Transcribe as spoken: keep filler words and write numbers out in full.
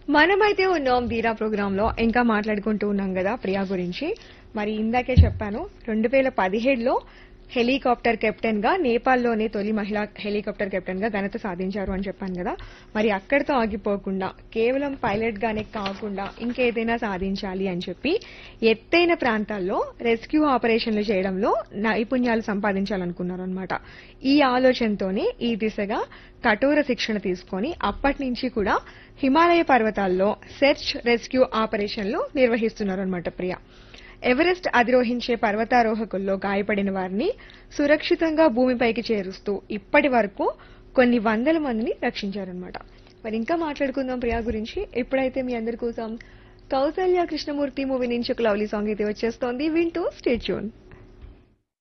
మనమైతే ఉన్నాం వీరా ప్రోగ్రామ్ లో ఇంకా మాట్లాడుకుంటూ ఉన్నాం కదా ప్రియా గురించి. మరి ఇందాకే చెప్పాను రెండు వేల పదిహేడులో హెలికాప్టర్ కెప్టెన్ గా నేపాల్లోనే తొలి మహిళా హెలికాప్టర్ కెప్టెన్ గా ఘనత సాధించారు అని చెప్పాను కదా. మరి అక్కడితో ఆగిపోకుండా కేవలం పైలట్ గానే కాకుండా ఇంకేదైనా సాధించాలి అని చెప్పి ఎత్తైన ప్రాంతాల్లో రెస్క్యూ ఆపరేషన్లు చేయడంలో నైపుణ్యాలు సంపాదించాలనుకున్నారు అనమాట. ఈ ఆలోచనతోనే ఈ దిశగా కఠోర శిక్షణ తీసుకొని అప్పటి నుంచి కూడా హిమాలయ పర్వతాల్లో సెర్చ్ రెస్క్యూ ఆపరేషన్లు నిర్వహిస్తున్నారు అనమాట ప్రియా. ఎవరెస్ట్ అధిరోహించే పర్వతారోహకుల్లో గాయపడిన వారిని సురక్షితంగా భూమిపైకి చేరుస్తూ ఇప్పటి వరకు కొన్ని వందల మందిని రక్షించారనమాట. మరి ఇంకా మాట్లాడుకుందాం ప్రియా గురించి. ఇప్పుడైతే మీ అందరి కోసం కౌసల్య కృష్ణమూర్తి మూవీ నుంచి ఒక లవ్లీ సాంగ్ అయితే వచ్చేస్తోంది, వింటూ స్టే ట్యూన్.